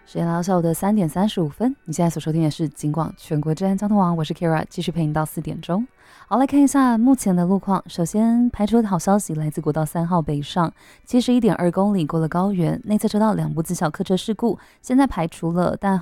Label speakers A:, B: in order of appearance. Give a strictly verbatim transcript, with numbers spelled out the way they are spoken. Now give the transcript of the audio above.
A: 时间来到下午的三点三十五分，你现在所收听的是警广全国治安交通网，我是 Kira， 继续陪你到四点钟。好，来看一下目前的路况。首先，排除好消息来自国道三号北上七十一点二公里过了高原，内侧车道两部自小客车事故，现在排除了，但